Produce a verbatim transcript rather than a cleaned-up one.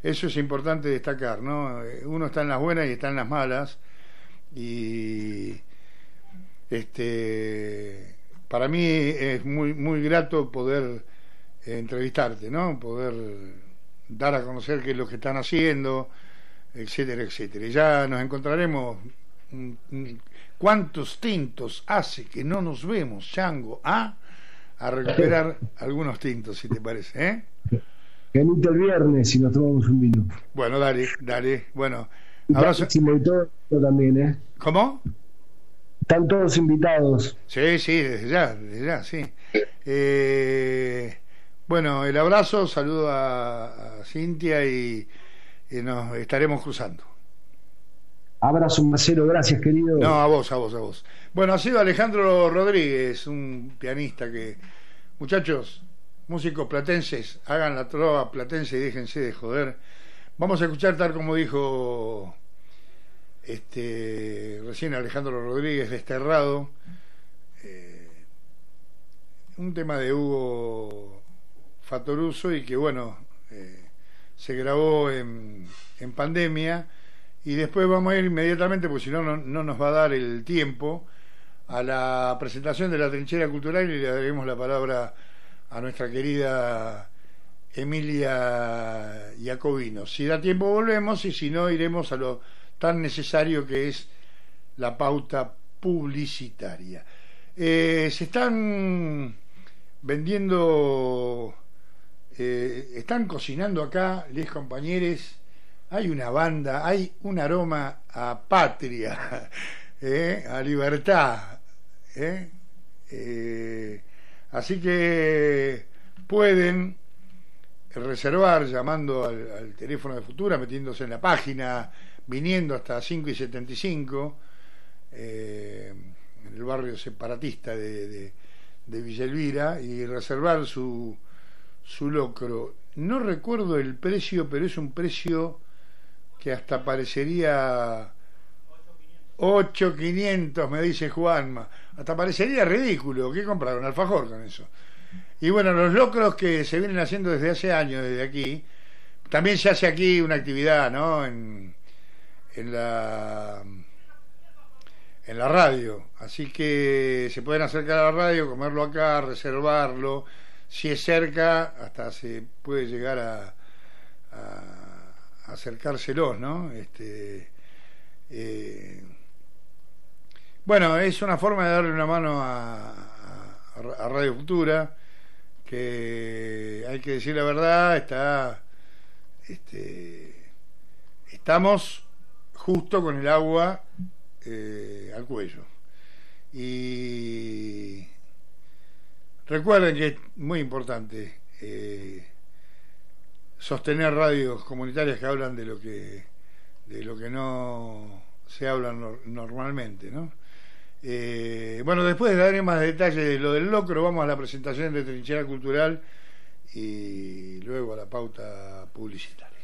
eso es importante destacar, ¿no? Uno está en las buenas y está en las malas, y este para mí es muy muy grato poder eh, entrevistarte, ¿no? Poder dar a conocer qué es lo que están haciendo, etcétera, etcétera. Y ya nos encontraremos. ¿Cuántos tintos hace que no nos vemos, Chango? ¿Ah? A recuperar algunos tintos, si te parece, ¿eh? Venite el viernes y nos tomamos un vino. Bueno, dale, dale. Bueno, abrazo. Se invitó también, ¿eh? ¿Cómo? Están todos invitados. Sí, sí, desde ya, desde ya, sí. Eh, bueno, el abrazo, saludo a, a Cintia y, y nos estaremos cruzando. Abrazo, Marcelo, gracias, querido. No, a vos, a vos, a vos. Bueno, ha sido Alejandro Rodríguez, un pianista que, muchachos, músicos platenses, hagan la trova platense y déjense de joder. Vamos a escuchar, tal como dijo este recién Alejandro Rodríguez, Desterrado, eh, un tema de Hugo Fatoruso, y que bueno, eh, se grabó en, en pandemia, y después vamos a ir inmediatamente, porque si no, no no nos va a dar el tiempo, a la presentación de la Trinchera Cultural, y le daremos la palabra a nuestra querida Emilia Jacobino. Si da tiempo volvemos, y si no, iremos a lo tan necesario que es la pauta publicitaria. Eh, se están vendiendo, eh, están cocinando acá, les compañeros, hay una banda, hay un aroma a patria, eh, a libertad, eh, eh, así que pueden reservar llamando al, al teléfono de Futura, metiéndose en la página, viniendo hasta cinco y setenta y cinco, eh, en el barrio separatista de, de, de Villa Elvira, y reservar su, su locro. No recuerdo el precio, pero es un precio que hasta parecería ocho mil quinientos, me dice Juanma, hasta parecería ridículo. ¿Qué compraron? Alfajor con eso. Y bueno, los locros que se vienen haciendo desde hace años, desde aquí, también se hace aquí una actividad, ¿no? En, en la en la radio, así que se pueden acercar a la radio, comerlo acá, reservarlo. Si es cerca, hasta se puede llegar a, a acercárselos, ¿no? Este, eh, bueno, es una forma de darle una mano a, a, a Radio Futura, que hay que decir la verdad, está, este, estamos justo con el agua eh, al cuello. Y recuerden que es muy importante eh, sostener radios comunitarias que hablan de lo que de lo que no se habla no, normalmente, ¿no? Eh, bueno, después daré más detalles de lo del locro. Vamos a la presentación de Trinchera Cultural y luego a la pauta publicitaria.